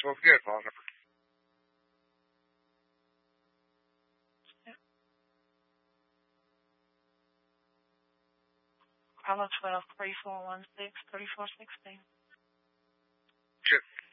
12 again, phone number. Apollo 12, 3416, 3416. Check.